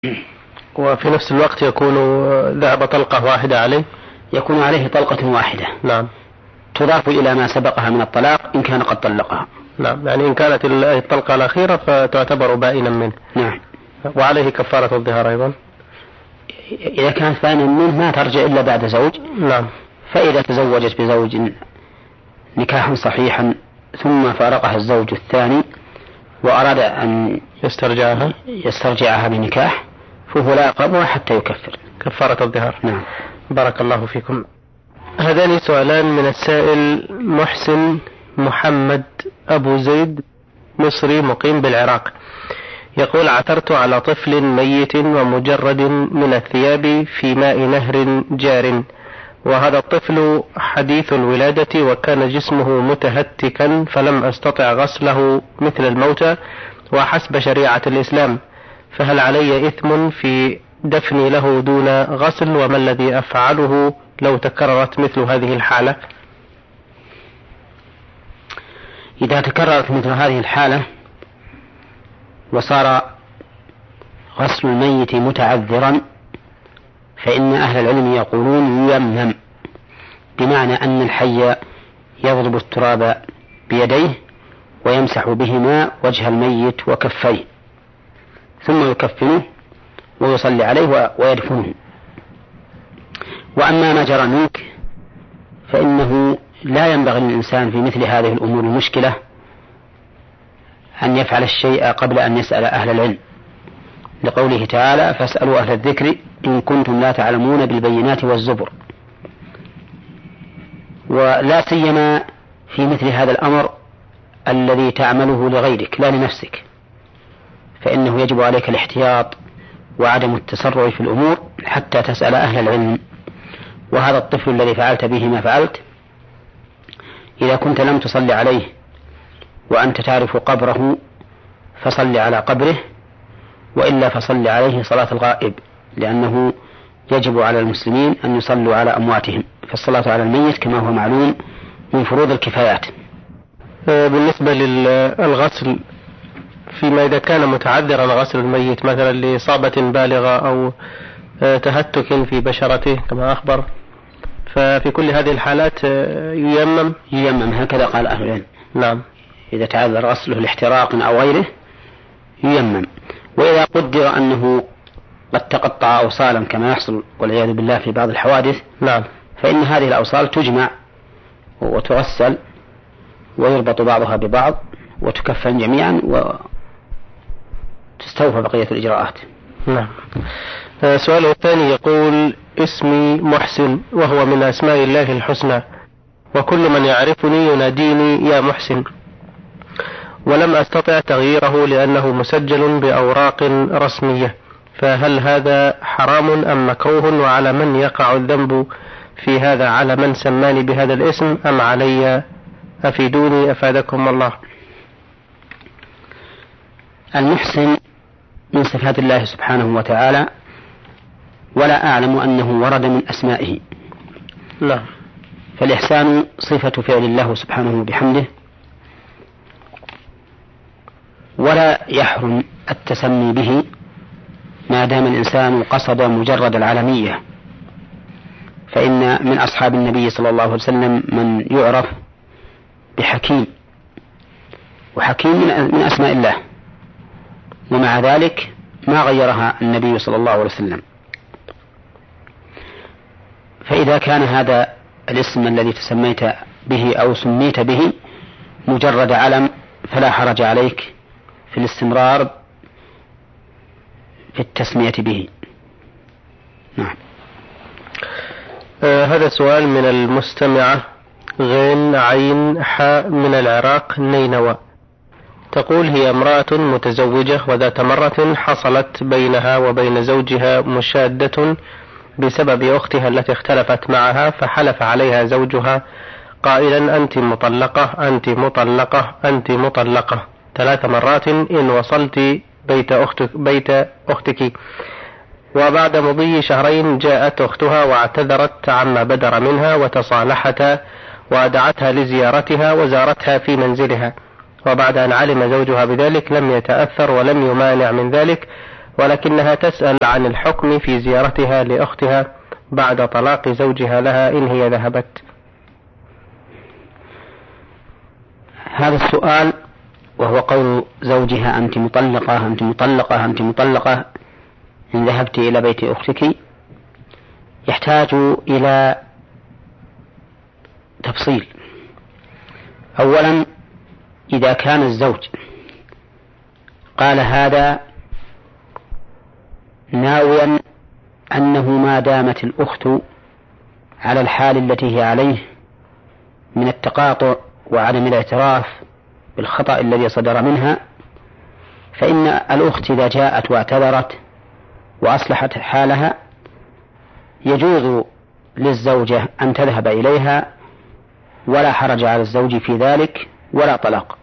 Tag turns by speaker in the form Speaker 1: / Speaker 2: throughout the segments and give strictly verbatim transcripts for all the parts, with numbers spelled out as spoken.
Speaker 1: وفي نفس الوقت يكون ذهب طلقة واحدة عليه؟
Speaker 2: يكون عليه طلقة واحدة.
Speaker 1: نعم.
Speaker 2: تضاف إلى ما سبقها من الطلاق إن كان قد طلقها.
Speaker 1: نعم، يعني إن كانت الطلقة الأخيرة فتعتبر بائنا منه.
Speaker 2: نعم.
Speaker 1: وعليه كفارة الظهار أيضا.
Speaker 2: إذا كانت بائنا منه ما ترجع إلا بعد زوج.
Speaker 1: نعم.
Speaker 2: فإذا تزوجت بزوج نكاحا صحيحا ثم فارقها الزوج الثاني وأراد أن
Speaker 1: يسترجعها
Speaker 2: يسترجعها بنكاح فهو لا يقربها حتى يكفر.
Speaker 1: كفارة الظهار.
Speaker 2: نعم.
Speaker 1: بارك الله فيكم. هذان سؤالان من السائل محسن محمد أبو زيد، مصري مقيم بالعراق. يقول: عثرت على طفل ميت ومجرد من الثياب في ماء نهر جار، وهذا الطفل حديث الولادة وكان جسمه متهتكا فلم أستطع غسله مثل الموتى وحسب شريعة الإسلام، فهل علي إثم في دفني له دون غسل؟ وما الذي أفعله لو تكررت مثل هذه الحالة؟
Speaker 2: إذا تكررت مثل هذه الحالة وصار غسل الميت متعذرا فإن أهل العلم يقولون ييمم، بمعنى أن الحي يضرب التراب بيديه ويمسح بهما وجه الميت وكفيه ثم يكفنه ويصلي عليه ويدفنه. وأما ما جرى منك فإنه لا ينبغي للإنسان في مثل هذه الأمور المشكلة أن يفعل الشيء قبل أن يسأل أهل العلم، لقوله تعالى: فاسألوا أهل الذكر إن كنتم لا تعلمون بالبينات والزبر. ولا سيما في مثل هذا الأمر الذي تعمله لغيرك لا لنفسك، فإنه يجب عليك الاحتياط وعدم التسرع في الأمور حتى تسأل أهل العلم. وهذا الطفل الذي فعلت به ما فعلت، إذا كنت لم تصلي عليه وأنت تعرف قبره فصل على قبره، وإلا فصل عليه صلاة الغائب، لأنه يجب على المسلمين أن يصلوا على أمواتهم، فالصلاة على الميت كما هو معلوم من فروض الكفايات.
Speaker 1: بالنسبة للغسل فيما إذا كان متعذرا غسل الميت مثلا لإصابة بالغة أو تهتك في بشرته كما أخبر، ففي كل هذه الحالات ييمم
Speaker 2: ييمم هكذا قال أهل العلم.
Speaker 1: نعم.
Speaker 2: إذا تعذر غسله لاحتراق أو غيره ييمم. وإذا قدر أنه قد تقطع أوصالا كما يحصل والعياذ بالله في بعض الحوادث،
Speaker 1: نعم،
Speaker 2: فإن هذه الأوصال تجمع وتغسل ويربط بعضها ببعض وتكفن جميعا وتستوفى بقية الإجراءات.
Speaker 1: نعم. السؤال الثاني يقول: اسمي محسن وهو من أسماء الله الحسنى، وكل من يعرفني يناديني يا محسن، ولم أستطع تغييره لأنه مسجل بأوراق رسمية، فهل هذا حرام أم مكروه؟ وعلى من يقع الذنب في هذا؟ على من سماني بهذا الاسم أم علي؟ أفيدوني أفادكم الله.
Speaker 2: المحسن من صفات الله سبحانه وتعالى، ولا أعلم أنه ورد من أسمائه.
Speaker 1: لا.
Speaker 2: فالإحسان صفة فعل الله سبحانه بحمده، ولا يحرم التسمي به ما دام الإنسان قصد مجرد العالمية، فإن من أصحاب النبي صلى الله عليه وسلم من يعرف بحكيم، وحكيم من أسماء الله، ومع ذلك ما غيرها النبي صلى الله عليه وسلم. فإذا كان هذا الاسم الذي تسميت به أو سميت به مجرد علم فلا حرج عليك في الاستمرار في التسمية به. نعم.
Speaker 1: آه هذا سؤال من المستمعة غين عين حاء من العراق نينوى، تقول: هي امرأة متزوجة وذات مرة حصلت بينها وبين زوجها مشادة بسبب أختها التي اختلفت معها، فحلف عليها زوجها قائلا: أنت مطلقة أنت مطلقة أنت مطلقة ثلاث مرات إن وصلت بيت أختك, بيت أختك. وبعد مضي شهرين جاءت أختها واعتذرت عما بدر منها وتصالحتا وأدعتها لزيارتها وزارتها في منزلها، وبعد أن علم زوجها بذلك لم يتأثر ولم يمانع من ذلك، ولكنها تسأل عن الحكم في زيارتها لأختها بعد طلاق زوجها لها إن هي ذهبت.
Speaker 2: هذا السؤال وهو قول زوجها أنت مطلقة أنت مطلقة أنت مطلقة إن ذهبت إلى بيت أختك يحتاج إلى تفصيل. أولا، إذا كان الزوج قال هذا ناويا أنه ما دامت الأخت على الحال التي هي عليه من التقاطع وعدم الاعتراف بالخطأ الذي صدر منها، فإن الأخت إذا جاءت واعتذرت وأصلحت حالها يجوز للزوجة أن تذهب إليها ولا حرج على الزوج في ذلك ولا طلاق.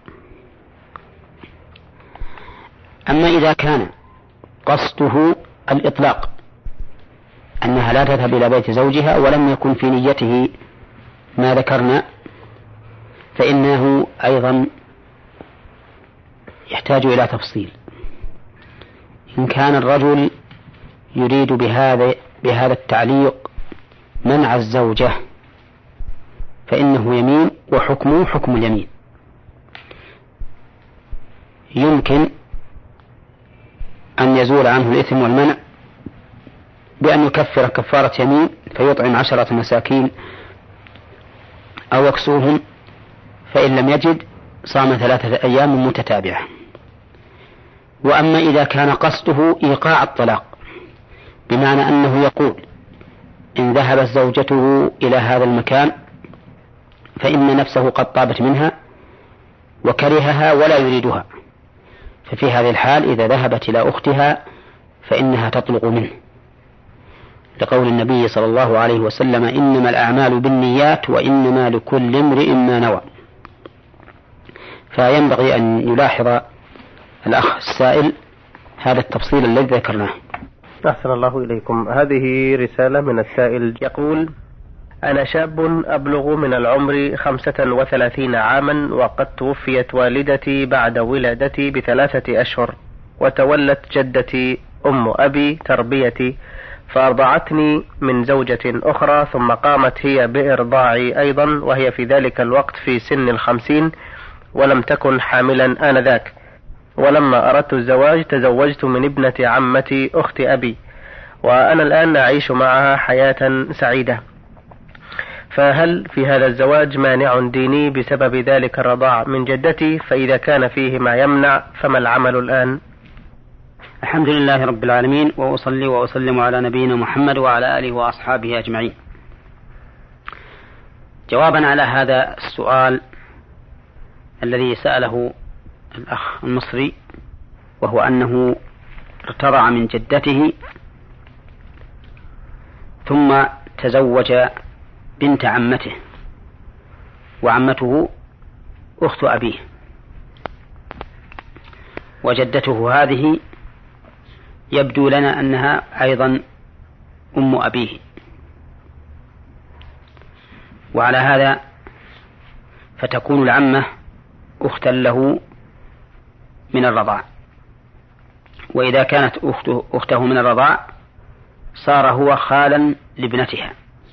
Speaker 2: أما إذا كان قصده الإطلاق أنها لا تذهب إلى بيت زوجها ولم يكن في نيته ما ذكرنا، فإنه أيضا يحتاج إلى تفصيل. إن كان الرجل يريد بهذا بهذا التعليق منع الزوجة فإنه يمين وحكمه حكم اليمين. يمكن أن يزول عنه الإثم والمنع بأن يكفر كفارة يمين فيطعم عشرة مساكين أو يكسوهم، فإن لم يجد صام ثلاثة أيام متتابعة. وأما إذا كان قصده إيقاع الطلاق بمعنى أنه يقول إن ذهبت زوجته إلى هذا المكان فإن نفسه قد طابت منها وكرهها ولا يريدها، ففي هذه الحال إذا ذهبت إلى أختها فإنها تطلق منه، لقول النبي صلى الله عليه وسلم إنما الأعمال بالنيات وإنما لكل امرئ ما نوى. فينبغي أن يلاحظ الأخ السائل هذا التفصيل الذي ذكرناه.
Speaker 1: أحسن الله إليكم. هذه رسالة من السائل يقول: أنا شاب أبلغ من العمر خمسة وثلاثين عاما، وقد توفيت والدتي بعد ولادتي بثلاثة أشهر، وتولت جدتي أم أبي تربيتي فأرضعتني من زوجة أخرى، ثم قامت هي بإرضاعي أيضا وهي في ذلك الوقت في سن الخمسين ولم تكن حاملا آنذاك. ولما أردت الزواج تزوجت من ابنة عمتي أخت أبي، وأنا الآن أعيش معها حياة سعيدة، فهل في هذا الزواج مانع ديني بسبب ذلك الرضاع من جدتي؟ فإذا كان فيه ما يمنع فما العمل الآن؟
Speaker 2: الحمد لله رب العالمين، وأصلي وأسلم على نبينا محمد وعلى آله وأصحابه أجمعين. جوابا على هذا السؤال الذي سأله الأخ المصري، وهو أنه ارتضع من جدته ثم تزوج بنت عمته، وعمته أخت أبيه، وجدته هذه يبدو لنا أنها أيضا أم أبيه، وعلى هذا فتكون العمة أختا له من الرضاع، وإذا كانت أخته, أخته من الرضاع صار هو خالا لابنتها.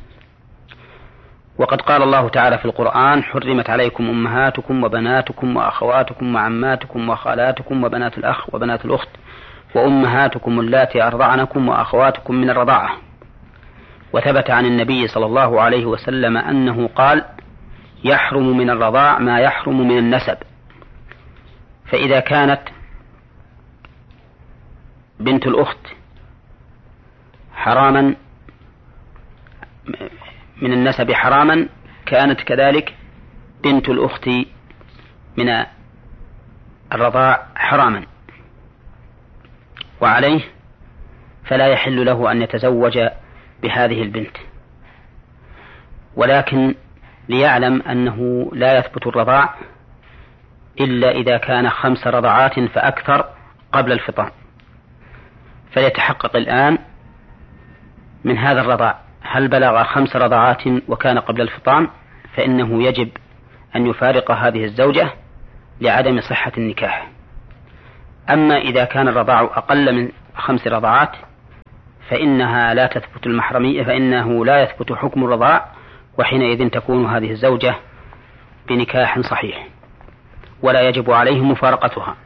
Speaker 2: وقد قال الله تعالى في القرآن: حرمت عليكم أمهاتكم وبناتكم وأخواتكم وعماتكم وخالاتكم وبنات الأخ وبنات الأخت وأمهاتكم اللاتي أرضعنكم وأخواتكم من الرضاعة. وثبت عن النبي صلى الله عليه وسلم أنه قال: يحرم من الرضاع ما يحرم من النسب. فإذا كانت بنت الأخت حراما من النسب حراما، كانت كذلك بنت الأخت من الرضاع حراما، وعليه فلا يحل له أن يتزوج بهذه البنت. ولكن ليعلم أنه لا يثبت الرضاع إلا إذا كان خمس رضعات فأكثر قبل الفطام، فليتحقق الآن من هذا الرضاع هل بلغ خمس رضعات وكان قبل الفطام، فإنه يجب أن يفارق هذه الزوجة لعدم صحة النكاح. أما إذا كان الرضاع أقل من خمس رضعات فإنها لا تثبت المحرمية، فإنه لا يثبت حكم الرضاع، وحينئذ تكون هذه الزوجة بنكاح صحيح ولا يجب عليه مفارقتها.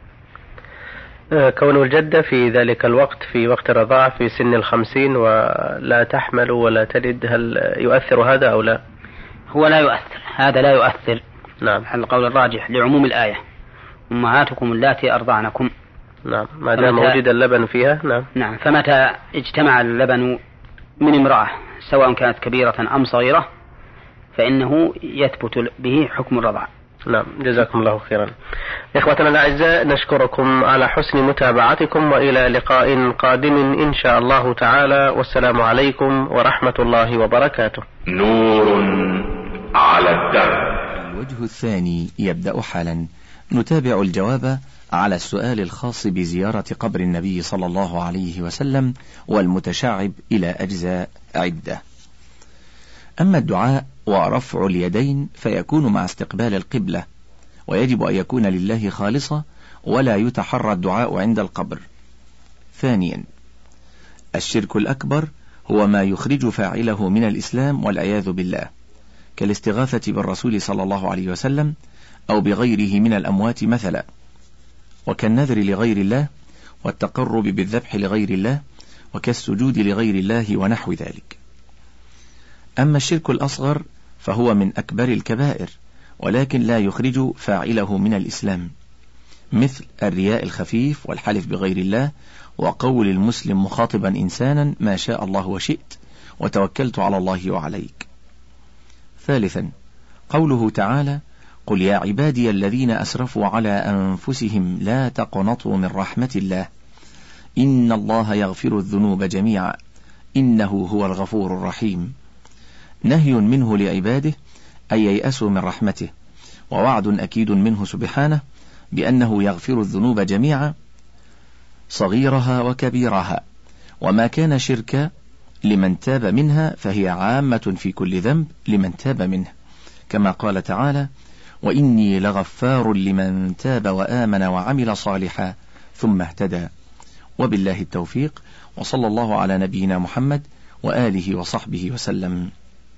Speaker 1: كون الجدة في ذلك الوقت في وقت الرضاعة في سن الخمسين ولا تحمل ولا تلد، هل يؤثر هذا أو لا؟
Speaker 2: هو لا يؤثر، هذا لا يؤثر.
Speaker 1: نعم.
Speaker 2: القول الراجح لعموم الآية أمهاتكم اللاتي أرضعنكم.
Speaker 1: نعم، ما دام وجد اللبن فيها. نعم.
Speaker 2: نعم، فمتى اجتمع اللبن من امرأة سواء كانت كبيرة أم صغيرة فإنه يثبت به حكم الرضع.
Speaker 1: نعم، جزاكم الله خيرا. إخوتنا الأعزاء، نشكركم على حسن متابعتكم، وإلى لقاء قادم إن شاء الله تعالى، والسلام عليكم ورحمة الله وبركاته.
Speaker 3: نور على الدرب.
Speaker 4: الوجه الثاني يبدأ حالا. نتابع الجواب على السؤال الخاص بزيارة قبر النبي صلى الله عليه وسلم والمتشعب إلى أجزاء عدة. أما الدعاء ورفع اليدين فيكون مع استقبال القبلة، ويجب أن يكون لله خالصا ولا يتحرى الدعاء عند القبر. ثانيا، الشرك الأكبر هو ما يخرج فاعله من الإسلام والعياذ بالله، كالاستغاثة بالرسول صلى الله عليه وسلم أو بغيره من الأموات مثلا، وكالنذر لغير الله، والتقرب بالذبح لغير الله، وكالسجود لغير الله ونحو ذلك. أما الشرك الأصغر فهو من أكبر الكبائر، ولكن لا يخرج فاعله من الإسلام، مثل الرياء الخفيف والحلف بغير الله، وقول المسلم مخاطبا إنسانا ما شاء الله وشئت، وتوكلت على الله وعليك. ثالثا، قوله تعالى: قل يا عبادي الذين أسرفوا على أنفسهم لا تقنطوا من رحمة الله إن الله يغفر الذنوب جميعا إنه هو الغفور الرحيم. نهي منه لعباده أن ييأسوا من رحمته، ووعد أكيد منه سبحانه بأنه يغفر الذنوب جميعا صغيرها وكبيرها، وما كان شركا لمن تاب منها فهي عامة في كل ذنب لمن تاب منه، كما قال تعالى: وإني لغفار لمن تاب وآمن وعمل صالحا ثم اهتدى. وبالله التوفيق، وصلى الله على نبينا محمد وآله وصحبه وسلم.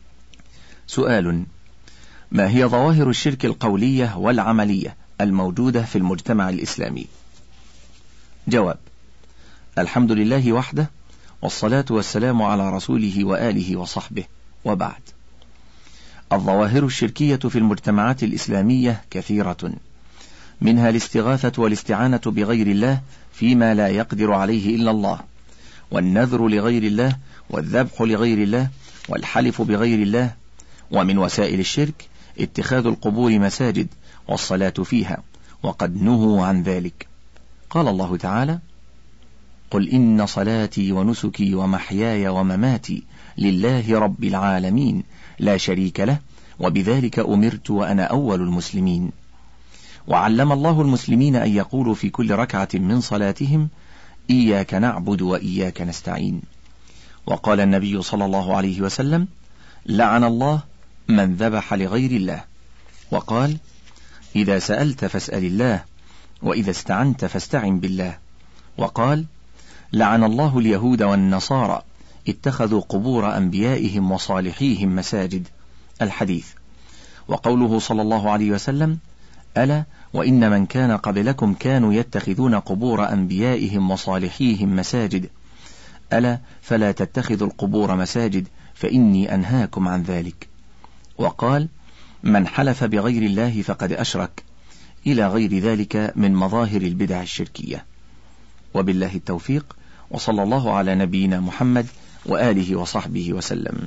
Speaker 4: سؤال: ما هي ظواهر الشرك القولية والعملية الموجودة في المجتمع الإسلامي؟ جواب: الحمد لله وحده، والصلاة والسلام على رسوله وآله وصحبه، وبعد. الظواهر الشركية في المجتمعات الإسلامية كثيرة، منها الاستغاثة والاستعانة بغير الله فيما لا يقدر عليه إلا الله، والنذر لغير الله، والذبح لغير الله، والحلف بغير الله. ومن وسائل الشرك اتخاذ القبور مساجد والصلاة فيها، وقد نهوا عن ذلك. قال الله تعالى: قل إن صلاتي ونسكي ومحياي ومماتي لله رب العالمين لا شريك له وبذلك أمرت وأنا أول المسلمين. وعلم الله المسلمين أن يقولوا في كل ركعة من صلاتهم: إياك نعبد وإياك نستعين. وقال النبي صلى الله عليه وسلم: لعن الله من ذبح لغير الله. وقال: إذا سألت فاسأل الله، وإذا استعنت فاستعن بالله. وقال: لعن الله اليهود والنصارى اتخذوا قبور أنبيائهم وصالحيهم مساجد. الحديث. وقوله صلى الله عليه وسلم: ألا وإن من كان قبلكم كانوا يتخذون قبور أنبيائهم وصالحيهم مساجد، ألا فلا تتخذوا القبور مساجد فإني أنهاكم عن ذلك. وقال: من حلف بغير الله فقد أشرك، إلى غير ذلك من مظاهر البدع الشركية. وبالله التوفيق، وصلى الله على نبينا محمد وآله وصحبه وسلم.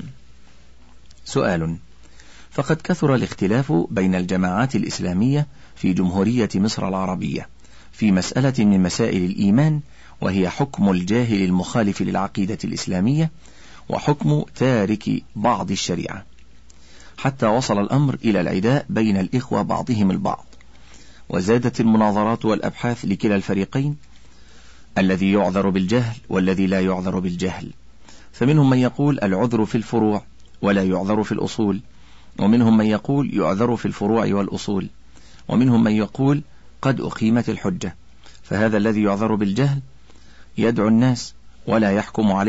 Speaker 4: سؤال: فقد كثر الاختلاف بين الجماعات الإسلامية في جمهورية مصر العربية في مسألة من مسائل الإيمان، وهي حكم الجاهل المخالف للعقيدة الإسلامية وحكم تارك بعض الشريعة، حتى وصل الأمر إلى العداء بين الإخوة بعضهم البعض، وزادت المناظرات والأبحاث لكلا الفريقين، الذي يعذر بالجهل والذي لا يعذر بالجهل. فمنهم من يقول العذر في الفروع ولا يعذر في الأصول، ومنهم من يقول يعذر في الفروع والأصول، ومنهم من يقول قد أقيمت الحجة، فهذا الذي يعذر بالجهل يدعو الناس ولا يحكم عليهم